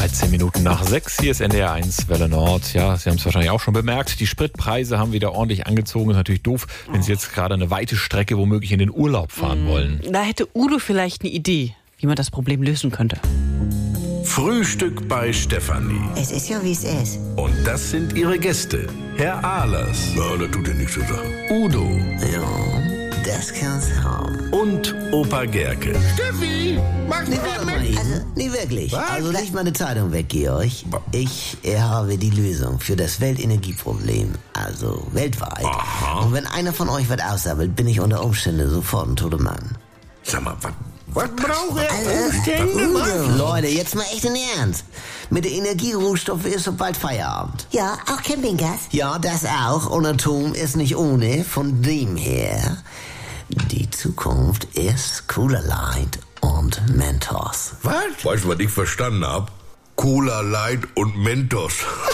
13 Minuten nach 6, hier ist NDR 1 Welle Nord. Ja, Sie haben es wahrscheinlich auch schon bemerkt, die Spritpreise haben wieder ordentlich angezogen. Ist natürlich doof, wenn Sie jetzt gerade eine weite Strecke womöglich in den Urlaub fahren wollen. Da hätte Udo vielleicht eine Idee, wie man das Problem lösen könnte. Frühstück bei Stefanie. Es ist ja, wie es ist. Und das sind ihre Gäste. Herr Ahlers. Ja, das tut ja nichts zur Sache. Udo. Ja, das kann's haben. Und Opa Gerke. Steffi, machst du Warte mit? mal, nee, wirklich. Was? Also leg mal eine Zeitung weg, Georg. Ich habe die Lösung für das Weltenergieproblem. Also weltweit. Aha. Und wenn einer von euch was aussammelt, bin ich unter Umständen sofort ein toter Mann. Sag mal, Was braucht er? Umstände, Mann? Leute, jetzt mal echt in Ernst. Mit der Energierohstoffe ist so bald Feierabend. Ja, auch Campinggas. Ja, das auch. Und Atom ist nicht ohne. Von dem her, die Zukunft ist Cooler Light und Mentos. Was? Weißt du, was ich verstanden hab? Cola Light und Mentos.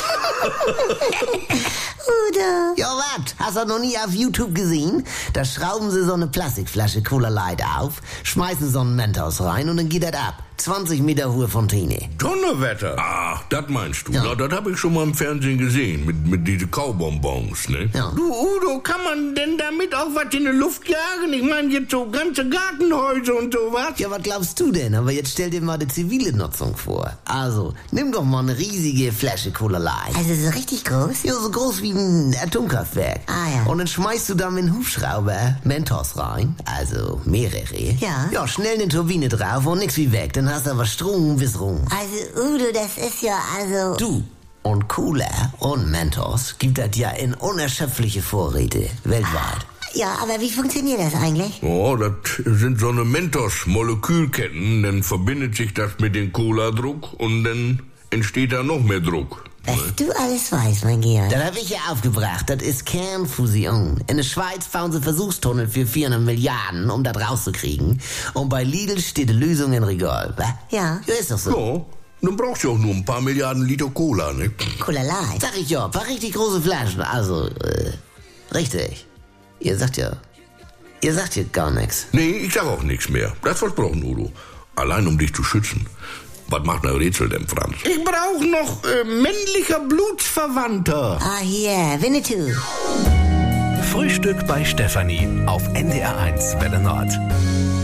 Udo. Ja, was? Hast du noch nie auf YouTube gesehen? Da schrauben sie so eine Plastikflasche Cola Light auf, schmeißen so einen Mentos rein und dann geht das ab. 20 Meter hohe Fontäne. Donnerwetter. Ach, das meinst du. Ja. Na, das hab ich schon mal im Fernsehen gesehen. Mit diesen Kaubonbons, ne? Ja. Du, Udo, kann man denn damit auch was in die Luft jagen? Ich meine, jetzt so ganze Gartenhäuser und sowas. Ja, was glaubst du denn? Aber jetzt stell dir mal die zivile Nutzung vor. Also, nimm doch mal eine riesige Flasche Cola Light. Also so richtig groß? Ja, so groß wie ein Atomkraftwerk. Ah, ja. Und dann schmeißt du da mit einem Hubschrauber Mentos rein, also mehrere. Ja. Ja, schnell eine Turbine drauf und nix wie weg. Dann hast du aber Strom bis rum. Also Udo, das ist ja also... Du und Cola und Mentos gibt das ja in unerschöpfliche Vorräte weltweit. Ja, aber wie funktioniert das eigentlich? Oh, das sind so eine Mentos-Molekülketten. Dann verbindet sich das mit dem Cola-Druck und dann entsteht da noch mehr Druck. Was du alles weißt, mein Georg. Das habe ich ja aufgebracht. Das ist Kernfusion. In der Schweiz bauen sie Versuchstunnel für 400 Milliarden, um das rauszukriegen. Und bei Lidl steht die Lösung in Regal. wa? Ja. Ja, ist doch so. Ja, dann brauchst du auch nur ein paar Milliarden Liter Cola, ne? Cola Light. Sag ich ja, ein paar richtig große Flaschen. Also, richtig. Ihr sagt ja gar nichts. Nee, ich sag auch nichts mehr. Das versprochen, Udo. Allein um dich zu schützen. Was macht ein Rätsel denn, Franz? Ich brauch noch männlicher Blutsverwandter. Ah, hier, Winnetou. Frühstück bei Stefanie auf NDR 1 Welle Nord.